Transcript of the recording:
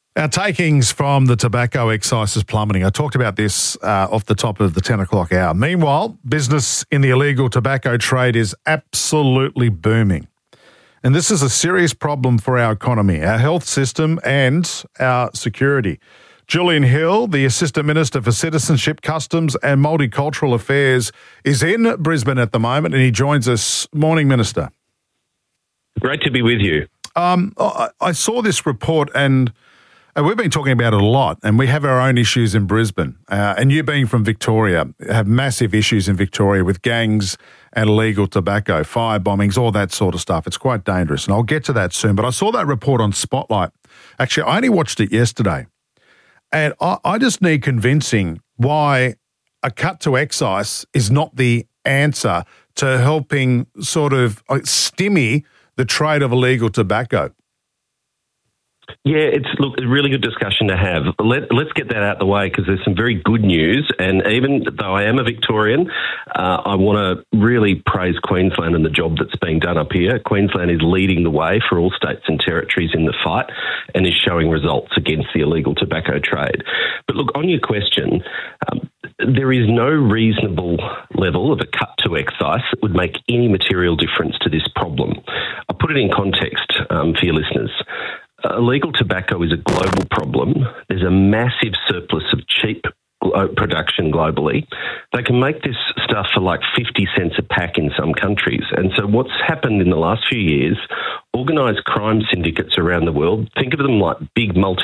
Our takings from the tobacco excise is plummeting. I talked about this off the top of the 10 o'clock hour. Meanwhile, business in the illegal tobacco trade is absolutely booming. And this is a serious problem for our economy, our health system and our security. Julian Hill, the Assistant Minister for Citizenship, Customs and Multicultural Affairs, is in Brisbane at the moment and he joins us. Morning, Minister. Great to be with you. I saw this report and we've been talking about it a lot, and we have our own issues in Brisbane. And you being from Victoria, have massive issues in Victoria with gangs and illegal tobacco, fire bombings, all that sort of stuff. It's quite dangerous, and I'll get to that soon. But I saw that report on Spotlight. Actually, I only watched it yesterday, and I just need convincing why a cut to excise is not the answer to helping sort of stymie the trade of illegal tobacco. Yeah, it's a really good discussion to have. Let's get that out of the way because there's some very good news. And even though I am a Victorian, I want to really praise Queensland and the job that's being done up here. Queensland is leading the way for all states and territories in the fight and is showing results against the illegal tobacco trade. But look, on your question, there is no reasonable level of a cut to excise that would make any material difference to this problem. I'll put it in context for your listeners. Illegal tobacco is a global problem. There's a massive surplus of cheap production globally. They can make this stuff for like 50 cents a pack in some countries. And so what's happened in the last few years, organised crime syndicates around the world, think of them like big